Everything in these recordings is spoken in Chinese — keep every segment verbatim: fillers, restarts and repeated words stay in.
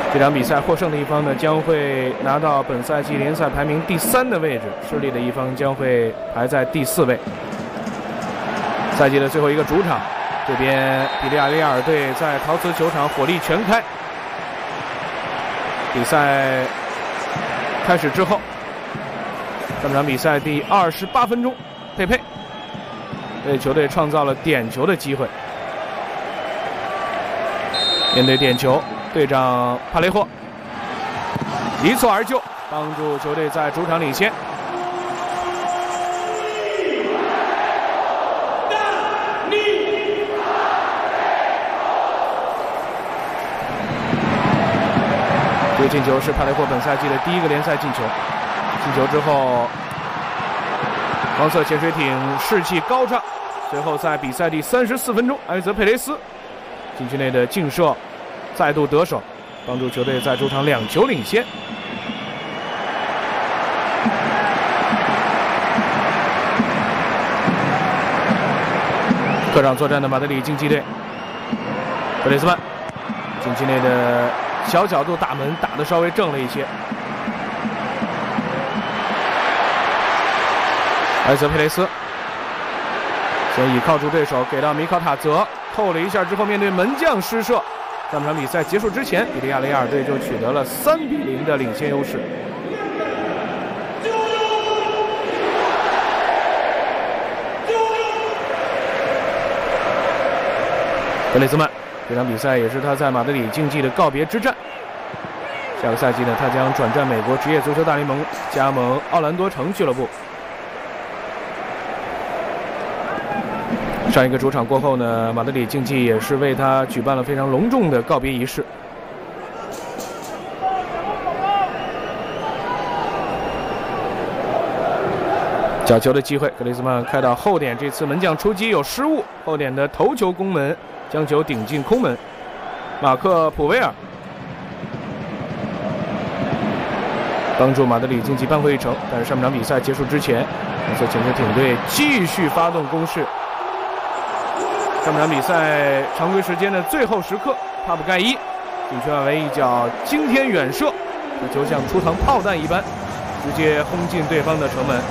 这场比赛获胜的一方呢，将会拿到本赛季联赛排名第三的位置；失利的一方将会排在第四位。赛季的最后一个主场，这边比利亚雷亚尔队在陶瓷球场火力全开。比赛开始之后，上场比赛第二十八分钟，佩佩为球队创造了点球的机会。面对点球，队长帕雷霍一蹴而就，帮助球队在主场领先。这个进球是帕雷霍本赛季的第一个联赛进球。进球之后，黄色潜水艇士气高涨。随后在比赛第三十四分钟，埃泽佩雷斯禁区内的劲射再度得手，帮助球队在主场两球领先。客场作战的马德里竞技队，格雷兹曼禁区内的小角度打门打得稍微正了一些。埃泽佩雷斯先倚靠住对手，给到米考塔泽，扣了一下之后，面对门将失射。上场比赛结束之前，比利亚雷亚尔队就取得了三比零的领先优势。格雷兹曼这场比赛也是他在马德里竞技的告别之战。下个赛季呢，他将转战美国职业足球大联盟，加盟奥兰多城俱乐部。上一个主场过后呢，马德里竞技也是为他举办了非常隆重的告别仪式。角球的机会，格雷兹曼开到后点，这次门将出击有失误，后点的头球攻门将球顶进空门。马克普维尔帮助马德里竞技扳回一城，但是上半场比赛结束之前，红色潜水艇队继续发动攻势。上半场比赛常规时间的最后时刻，帕布盖伊禁区外围一脚惊天远射，这球像出膛炮弹一般，直接轰进对方的城门。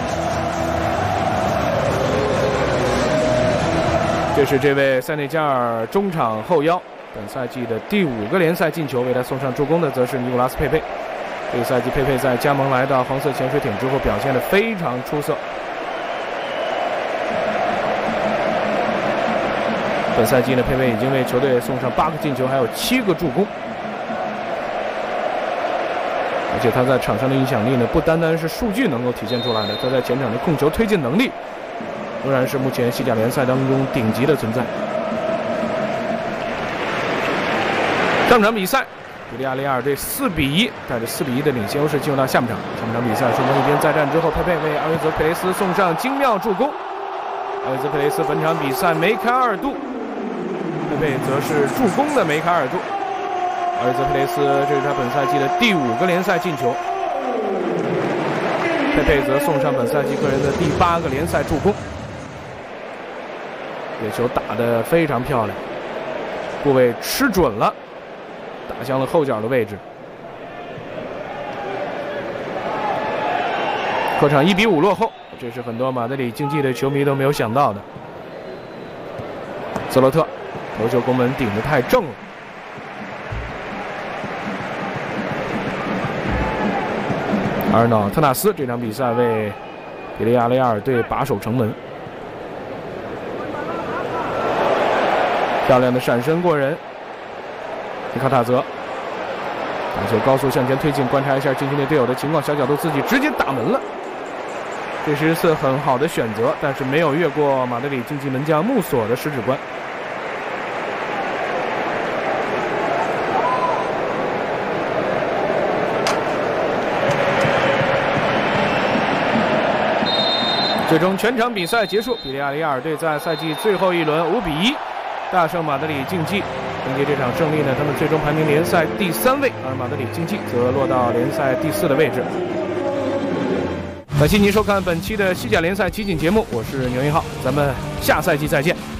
这是这位塞内加尔中场后腰本赛季的第五个联赛进球，为他送上助攻的则是尼古拉斯佩佩。这个赛季佩佩在加盟来到黄色潜水艇之后表现得非常出色。本赛季呢，佩佩已经为球队送上八个进球，还有七个助攻。而且他在场上的影响力呢，不单单是数据能够体现出来的，他在前场的控球推进能力，仍然是目前西甲联赛当中顶级的存在。上场比赛，比利亚雷亚尔队四比一带着四比一的领先优势进入到下半场。上半场比赛双方一边再战之后，佩佩为阿维泽佩雷斯送上精妙助攻。阿维泽佩雷斯本场比赛梅开二度。佩佩则是助攻的梅开二度，阿维泽佩雷斯这是他本赛季的第五个联赛进球，佩佩则送上本赛季个人的第八个联赛助攻。这球打得非常漂亮，部位吃准了，打向了后脚的位置。客场一比五落后，这是很多马德里竞技的球迷都没有想到的。斯洛特头球攻门顶得太正了，阿尔瑙特纳斯这场比赛为比利亚雷亚尔队把守城门，漂亮的闪身过人。米卡塔泽打球高速向前推进，观察一下禁区内队友的情况，小角度自己直接打门了。这是一次很好的选择，但是没有越过马德里竞技门将穆索的食指关。最终全场比赛结束，比利亚雷亚尔队在赛季最后一轮五比一大胜马德里竞技。凭借这场胜利呢，他们最终排名联赛第三位，而马德里竞技则落到联赛第四的位置。感谢您收看本期的西甲联赛集锦节目，我是牛一浩，咱们下赛季再见。